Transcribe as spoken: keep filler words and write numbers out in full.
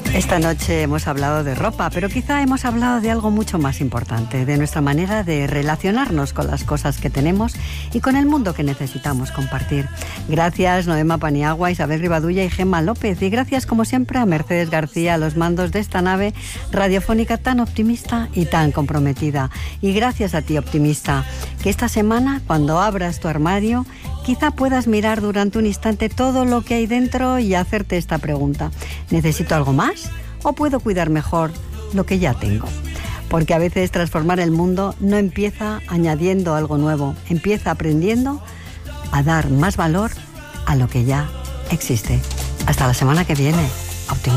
Esta noche hemos hablado de ropa, pero quizá hemos hablado de algo mucho más importante, de nuestra manera de relacionarnos con las cosas que tenemos y con el mundo que necesitamos compartir. Gracias Noema Paniagua, Isabel Rivadulla y Gemma López, y gracias como siempre a Mercedes García a los mandos de esta nave radiofónica tan optimista y tan comprometida. Y gracias a ti, optimista, que esta semana, cuando abras tu armario, quizá puedas mirar durante un instante todo lo que hay dentro y hacerte esta pregunta: ¿necesito algo más o puedo cuidar mejor lo que ya tengo? Porque a veces transformar el mundo no empieza añadiendo algo nuevo, empieza aprendiendo a dar más valor a lo que ya existe. Hasta la semana que viene. Optimista.